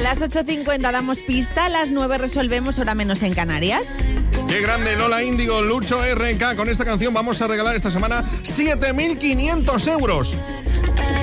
las 8:50 damos pista, a las 9 resolvemos, hora menos en Canarias. Qué grande Lola Índigo, Lucho RK. Con esta canción vamos a regalar esta semana 7.500 euros.